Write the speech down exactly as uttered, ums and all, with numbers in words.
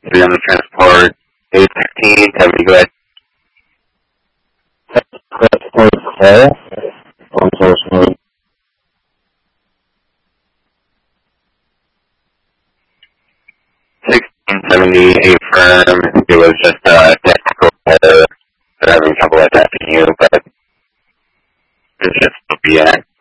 Be on the transport. eight sixteen, seventy, go ahead. Transport call. On source mode. sixteen seventy-eight firm. I think it was just a technical error. They're having trouble attacking you, but it's just O B X.